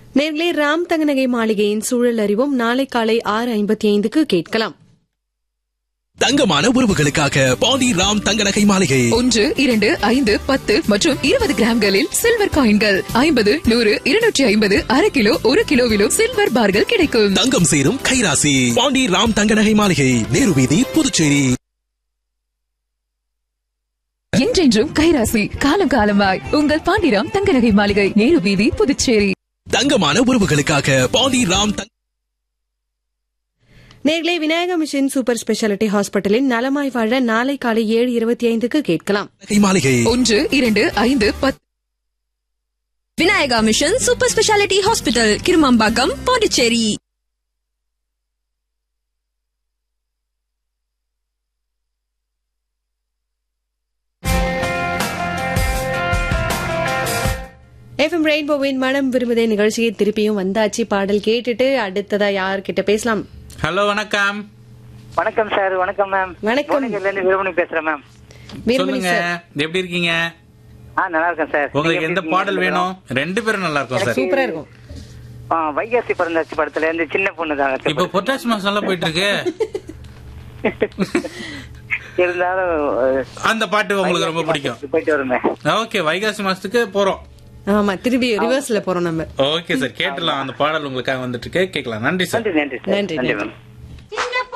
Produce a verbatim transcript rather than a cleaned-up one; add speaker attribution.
Speaker 1: நேர்களே, ராம் தங்கநகை மாளிகையின் சூழல் அறிவோம் நாளை காலை ஆறு ஐம்பத்தி ஐந்துக்கு கேட்கலாம்.
Speaker 2: தங்கமான உறவுகளுக்காக பாண்டி ராம் தங்கநகை மாளிகை.
Speaker 3: ஒன்று, இரண்டு, ஐந்து, பத்து மற்றும் இருபது கிராம்களில் சில்வர் காயின்கள் ஐம்பது, நூறு, இருநூற்றி ஐம்பது, அரை கிலோ, ஒரு கிலோவிலும் சில்வர் பார்கள் கிடைக்கும்.
Speaker 2: தங்கம் சேரும் கைராசி பாண்டி ராம் தங்கநகை மாளிகை, நேரு வீதி, புதுச்சேரி.
Speaker 3: என்றென்றும் கைராசி, காலம் காலமாய் உங்கள் பாண்டிராம் தங்கநகை மாளிகை, நேரு வீதி, புதுச்சேரி.
Speaker 2: தங்கமான உறவுகளுக்காக பாண்டி ராம் தங்க.
Speaker 1: நேர்களே, விநாயக மிஷன் சூப்பர் ஸ்பெஷாலிட்டி ஹாஸ்பிட்டலின் நலமாய் வாழ நாளை காலை ஏழு இருபத்தி ஐந்துக்கு கேட்கலாம்.
Speaker 2: மாளிகை
Speaker 3: ஒன்று, இரண்டு, ஐந்து, பத்து.
Speaker 4: Vinayaka mission super speciality hospital, Kirumampakkam, Pondicherry.
Speaker 1: FM ரெயின்போவின் மனம் விரும்புதே நிகழ்ச்சியை திருப்பியும் வந்தாச்சு. பாடல் கேட்டுட்டு அடுத்ததா யார்கிட்ட பேசலாம்?
Speaker 5: ஹலோ, வணக்கம்.
Speaker 6: வணக்கம் சார். வணக்கம் மேம்.
Speaker 1: வணக்கம்.
Speaker 6: வீரமணி பேசுறேன் மேம்.
Speaker 5: சொல்லுங்க, எப்படி இருக்கீங்க?
Speaker 6: ஆ, நல்லா இருக்கேன் சார்.
Speaker 5: உங்களுக்கு எந்த பாடல் வேணும்? ரெண்டு பேரும் நல்லா இருக்கும் சார்.
Speaker 1: சூப்பரா இருக்கும்.
Speaker 6: வைகாசி பிறந்தாச்சு படத்துல இருந்து சின்ன பொண்ணு தான்.
Speaker 5: இப்ப பொட்டாசி மாசம் எல்லாம் போயிட்டு இருக்கு.
Speaker 6: இருந்தாலும்
Speaker 5: அந்த பாட்டு உங்களுக்கு ரொம்ப பிடிக்கும்.
Speaker 6: போயிட்டு வருமே.
Speaker 5: ஓகே, வைகாசி மாசத்துக்கு போறோம்.
Speaker 1: ஆமா, திரும்பி ரிவர்ஸ்ல போறோம் நம்ம.
Speaker 5: ஓகே சார், கேட்டலாம். அந்த பாடல் உங்களுக்காக வந்துட்டு இருக்கு, கேட்கலாம். நன்றி சார்.
Speaker 6: நன்றி நன்றி
Speaker 1: நன்றி.